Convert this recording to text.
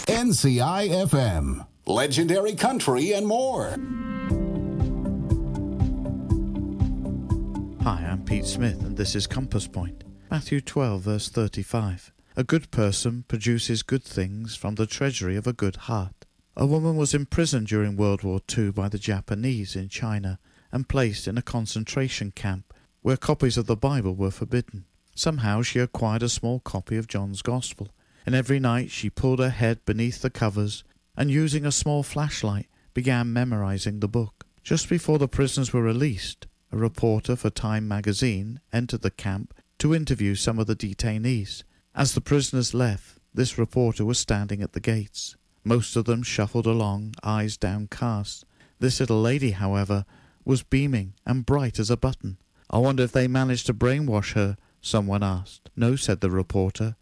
NCI-FM, legendary country and more. Hi, I'm Pete Smith, and this is Compass Point. Matthew 12, verse 35. A good person produces good things from the treasury of a good heart. A woman was imprisoned during World War II by the Japanese in China and placed in a concentration camp where copies of the Bible were forbidden. Somehow she acquired a small copy of John's Gospel, and every night she pulled her head beneath the covers and, using a small flashlight, began memorizing the book. Just before the prisoners were released, a reporter for Time magazine entered the camp to interview some of the detainees. As the prisoners left, this reporter was standing at the gates. Most of them shuffled along, eyes downcast. This little lady, however, was beaming and bright as a button. "I wonder if they managed to brainwash her," someone asked. "No," said the reporter.